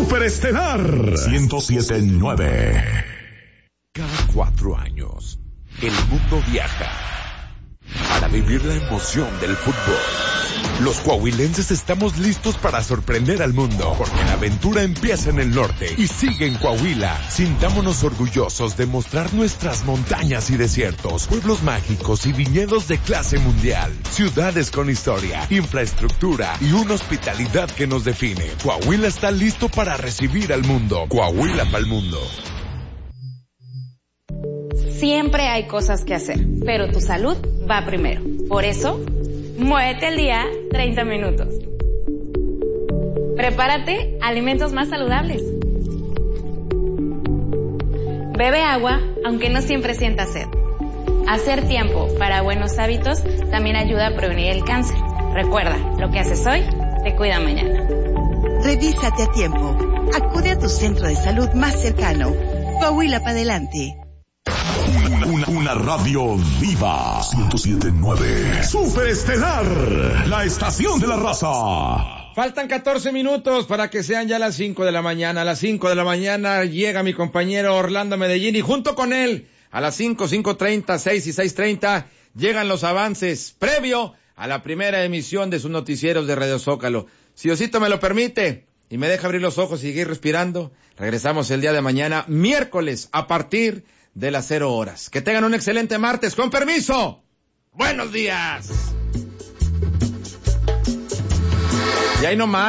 Superestelar 107.9. Cada 4 años, el mundo viaja para vivir la emoción del fútbol. Los coahuilenses estamos listos para sorprender al mundo, porque la aventura empieza en el norte y sigue en Coahuila. Sintámonos orgullosos de mostrar nuestras montañas y desiertos, pueblos mágicos y viñedos de clase mundial, ciudades con historia, infraestructura y una hospitalidad que nos define. Coahuila está listo para recibir al mundo. Coahuila para el mundo. Siempre hay cosas que hacer, pero tu salud va primero. Por eso, muévete el día 30 minutos. Prepárate alimentos más saludables. Bebe agua, aunque no siempre sientas sed. Hacer tiempo para buenos hábitos también ayuda a prevenir el cáncer. Recuerda, lo que haces hoy te cuida mañana. Revísate a tiempo. Acude a tu centro de salud más cercano. Coahuila para adelante. Una radio viva. 107.9. Superestelar, la estación de la raza. Faltan 14 minutos para que sean ya las 5 de la mañana. A las 5 de la mañana llega mi compañero Orlando Medellín y junto con él, a las 5:30, 6 y 6:30, llegan los avances previo a la primera emisión de sus noticieros de Radio Zócalo. Si Diosito me lo permite y me deja abrir los ojos y seguir respirando, regresamos el día de mañana, miércoles, a partir de las 0 horas. Que tengan un excelente martes. Con permiso. Buenos días. Y ahí nomás.